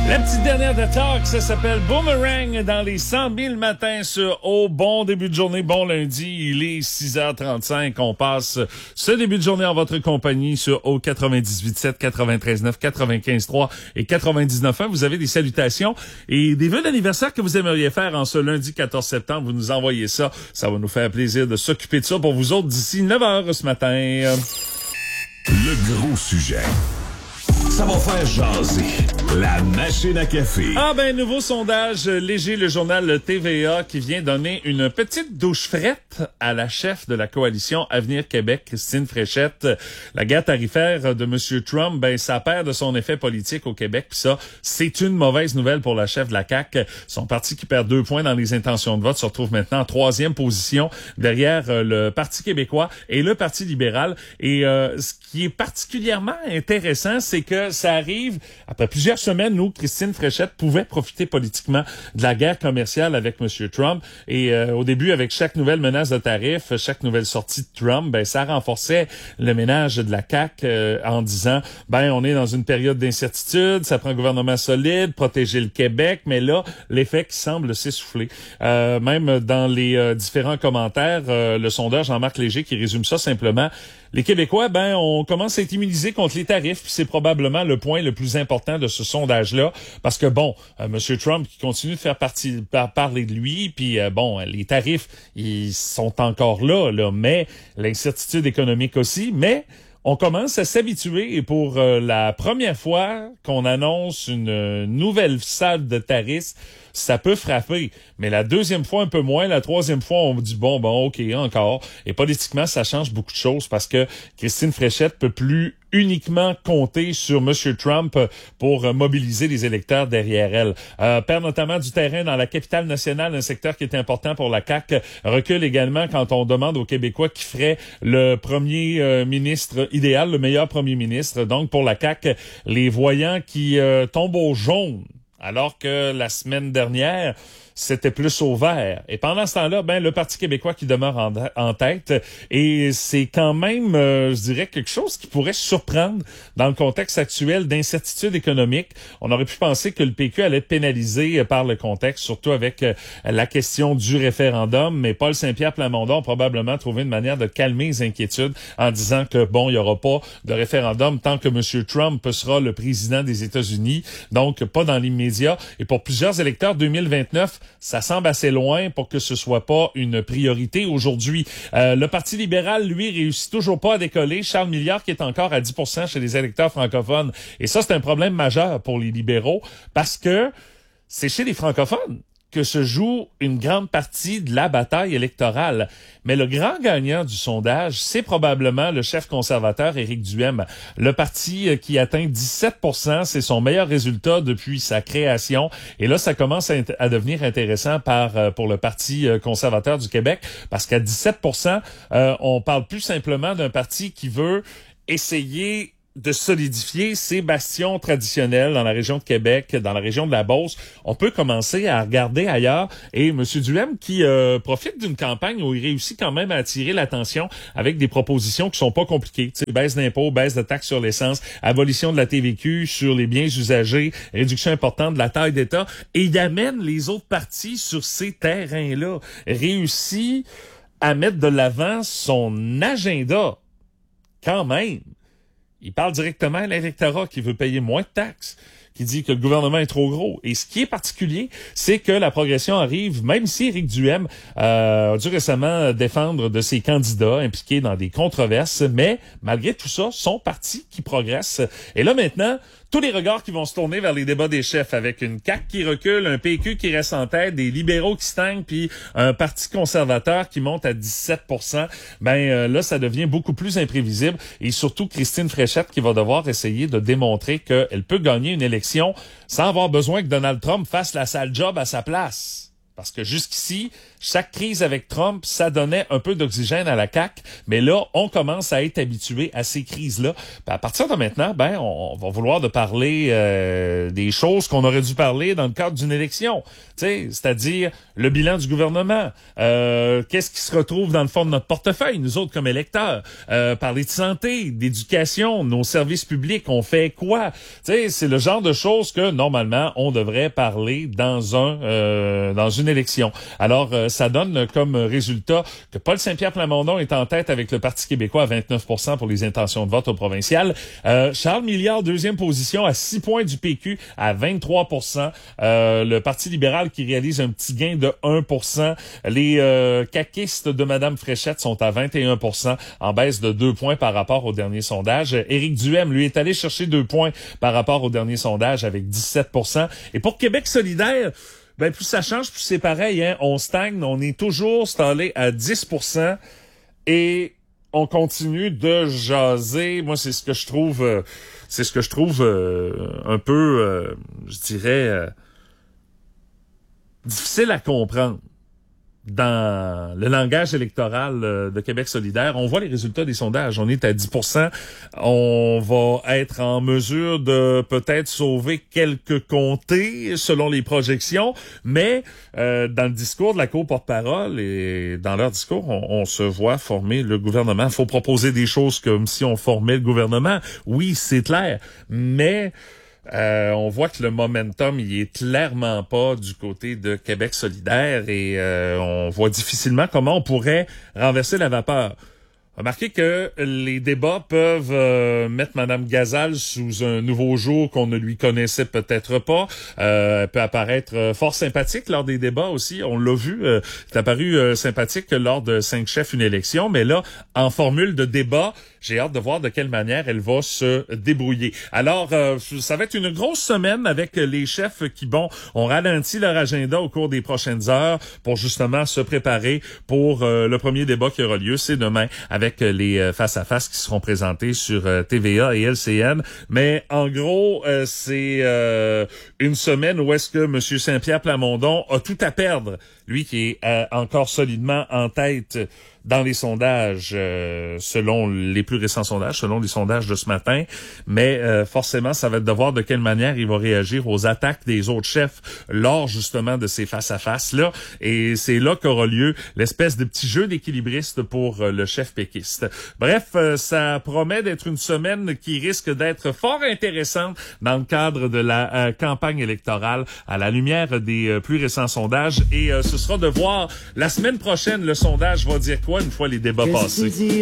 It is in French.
La petite dernière de Talk, ça s'appelle Boomerang dans les 100 000 matins sur Au. Bon début de journée, bon lundi, il est 6h35. On passe ce début de journée en votre compagnie sur Au 98.7, 93.9, 95.3 et 99.1. Vous avez des salutations et des vœux d'anniversaire que vous aimeriez faire en ce lundi 14 septembre. Vous nous envoyez ça. Ça va nous faire plaisir de s'occuper de ça pour vous autres d'ici 9h ce matin. Le gros sujet. Ça va faire jaser. La machine à café. Ah ben, nouveau sondage léger, le journal TVA qui vient donner une petite douche frette à la chef de la coalition Avenir Québec, Christine Fréchette. La guerre tarifaire de M. Trump, ben ça perd de son effet politique au Québec. Puis ça, c'est une mauvaise nouvelle pour la chef de la CAQ. Son parti qui perd 2 points dans les intentions de vote se retrouve maintenant en 3e position derrière le Parti québécois et le Parti libéral. Et ce qui est particulièrement intéressant, c'est que ça arrive après plusieurs semaines où Christine Fréchette pouvait profiter politiquement de la guerre commerciale avec M. Trump. Et au début, avec chaque nouvelle menace de tarif, chaque nouvelle sortie de Trump, ben ça renforçait le ménage de la CAQ en disant, ben on est dans une période d'incertitude, ça prend un gouvernement solide, protéger le Québec, mais là, l'effet qui semble s'essouffler. Même dans les différents commentaires, le sondeur Jean-Marc Léger qui résume ça simplement, les Québécois, ben, on commence à être immunisés contre les tarifs, puis c'est probablement le point le plus important de ce sondage-là, parce que bon, M. Trump qui continue de faire parler de lui, puis bon, les tarifs, ils sont encore là, mais l'incertitude économique aussi, mais on commence à s'habituer et pour la première fois qu'on annonce une nouvelle salle de tarifs, ça peut frapper. Mais la deuxième fois, un peu moins. La troisième fois, on dit bon, OK, encore. Et politiquement, ça change beaucoup de choses parce que Christine Fréchette peut plus uniquement compter sur M. Trump pour mobiliser les électeurs derrière elle. Perd notamment du terrain dans la capitale nationale, un secteur qui est important pour la CAQ. Recule également quand on demande aux Québécois qui ferait le premier ministre idéal, le meilleur premier ministre. Donc, pour la CAQ, les voyants qui tombent au jaune, alors que la semaine dernière, c'était plus au vert. Et pendant ce temps-là, ben le Parti québécois qui demeure en tête. Et c'est quand même, je dirais, quelque chose qui pourrait surprendre dans le contexte actuel d'incertitude économique. On aurait pu penser que le PQ allait être pénalisé par le contexte, surtout avec la question du référendum. Mais Paul Saint-Pierre Plamondon a probablement trouvé une manière de calmer les inquiétudes en disant que, bon, il n'y aura pas de référendum tant que M. Trump sera le président des États-Unis. Donc, pas dans l'immédiat. Et pour plusieurs électeurs, 2029, ça semble assez loin pour que ce soit pas une priorité aujourd'hui. Le Parti libéral, lui, réussit toujours pas à décoller. Charles Milliard qui est encore à 10% chez les électeurs francophones. Et ça, c'est un problème majeur pour les libéraux parce que c'est chez les francophones que se joue une grande partie de la bataille électorale. Mais le grand gagnant du sondage, c'est probablement le chef conservateur Éric Duhaime. Le parti qui atteint 17%, c'est son meilleur résultat depuis sa création. Et là, ça commence à devenir intéressant pour le Parti conservateur du Québec, parce qu'à 17%, on parle plus simplement d'un parti qui veut essayer de solidifier ces bastions traditionnels dans la région de Québec, dans la région de la Beauce. On peut commencer à regarder ailleurs. Et M. Duhaime qui profite d'une campagne où il réussit quand même à attirer l'attention avec des propositions qui sont pas compliquées. Tu sais, baisse d'impôts, baisse de taxes sur l'essence, abolition de la TVQ sur les biens usagés, réduction importante de la taille d'État. Et il amène les autres partis sur ces terrains-là. Réussit à mettre de l'avant son agenda. Quand même. Il parle directement à l'électorat qui veut payer moins de taxes, qui dit que le gouvernement est trop gros. Et ce qui est particulier, c'est que la progression arrive, même si Éric Duhaime a dû récemment défendre de ses candidats impliqués dans des controverses, mais malgré tout ça, son parti qui progresse. Et là maintenant, tous les regards qui vont se tourner vers les débats des chefs avec une CAQ qui recule, un PQ qui reste en tête, des libéraux qui stagnent, puis un parti conservateur qui monte à 17%. Là, ça devient beaucoup plus imprévisible. Et surtout, Christine Fréchette qui va devoir essayer de démontrer qu'elle peut gagner une élection sans avoir besoin que Donald Trump fasse la sale job à sa place. Parce que jusqu'ici, chaque crise avec Trump, ça donnait un peu d'oxygène à la CAQ. Mais là, on commence à être habitué à ces crises-là. À partir de maintenant, on va vouloir de parler des choses qu'on aurait dû parler dans le cadre d'une élection. C'est-à-dire le bilan du gouvernement. Qu'est-ce qui se retrouve dans le fond de notre portefeuille, nous autres comme électeurs? Parler de santé, d'éducation, nos services publics, on fait quoi? C'est le genre de choses que, normalement, on devrait parler dans une élection. Alors, ça donne comme résultat que Paul Saint-Pierre Plamondon est en tête avec le Parti québécois à 29% pour les intentions de vote au provincial. Charles Milliard, deuxième position, à 6 points du PQ à 23%. Le Parti libéral qui réalise un petit gain de 1%. Les caquistes de Mme Fréchette sont à 21%, en baisse de 2 points par rapport au dernier sondage. Éric Duhem, lui, est allé chercher 2 points par rapport au dernier sondage avec 17%. Et pour Québec solidaire, plus ça change, plus c'est pareil, hein. On stagne, on est toujours installé à 10% et on continue de jaser. Moi, c'est ce que je trouve un peu, je dirais, difficile à comprendre. Dans le langage électoral de Québec solidaire, on voit les résultats des sondages. On est à 10%. On va être en mesure de peut-être sauver quelques comtés selon les projections, mais dans le discours de la co-porte-parole et dans leur discours, on se voit former le gouvernement. Il faut proposer des choses comme si on formait le gouvernement. Oui, c'est clair, mais on voit que le momentum, il est clairement pas du côté de Québec solidaire et on voit difficilement comment on pourrait renverser la vapeur. Remarquez que les débats peuvent mettre Mme Gazal sous un nouveau jour qu'on ne lui connaissait peut-être pas. Elle peut apparaître fort sympathique lors des débats aussi. On l'a vu, c'est apparu sympathique lors de 5 chefs une élection. Mais là, en formule de débat, j'ai hâte de voir de quelle manière elle va se débrouiller. Alors, ça va être une grosse semaine avec les chefs qui, ont ralenti leur agenda au cours des prochaines heures pour justement se préparer pour le premier débat qui aura lieu. C'est demain avec les face-à-face qui seront présentés sur TVA et LCN. Mais en gros, c'est une semaine où est-ce que M. Saint-Pierre Plamondon a tout à perdre. Lui qui est encore solidement en tête dans les sondages, selon les plus récents sondages, selon les sondages de ce matin. Mais forcément, ça va être de voir de quelle manière il va réagir aux attaques des autres chefs lors justement de ces face-à-face-là. Et c'est là qu'aura lieu l'espèce de petit jeu d'équilibriste pour le chef péquiste. Bref, ça promet d'être une semaine qui risque d'être fort intéressante dans le cadre de la campagne électorale à la lumière des plus récents sondages. Et ce sera de voir la semaine prochaine, le sondage va dire quoi une fois les débats passés.